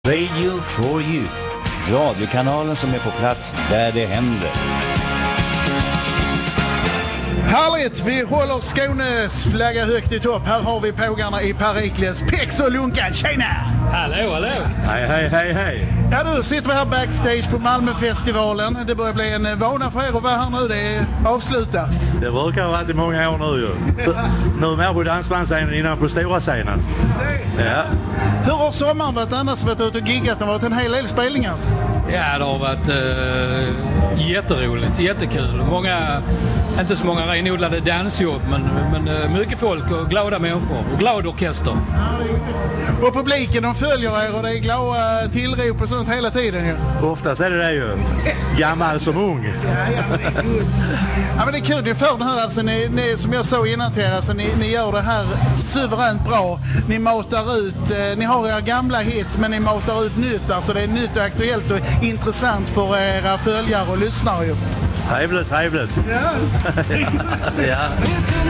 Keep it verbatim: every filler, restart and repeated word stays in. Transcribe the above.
Radio for you. Radiokanalen som är på plats där det händer. Härligt, vi håller Skånes flagga högt i topp. Här har vi pågarna i Perikles, Pex och Lunkan. Tjena! Hallå, hallå! Hej, hej, hej, hej! Ja, du sitter vi här backstage på Malmöfestivalen. Det börjar bli en vana för er att vara här nu. Det är avsluta. Det brukar ha varit i många år nu ju. Nu mer på dansbandsscenen innan på stora scenen. Ja. Hur har sommaren varit annars? Varit ute och giggat? Det har varit en hel del spelningar. Ja, det har varit äh, jätteroligt, jättekul. Många, inte så många renodlade dansjobb, men, men äh, mycket folk och glada människor och glad orkester. Och publiken, de följer er och det är glada tillrop och sånt hela tiden. Ja. Oftast är det det ju. Gammal som ung. Ja, ja, men det är gott. Ja, men det är kul. Ni får den här, alltså, ni, ni, som jag såg innan till er, alltså, ni, ni gör det här suveränt bra. Ni matar ut, eh, ni har era gamla hits, men ni matar ut nytt. Alltså det är nytt och aktuellt och intressant för era följare och lyssnare. Trevligt, trevligt. Ja. Ja.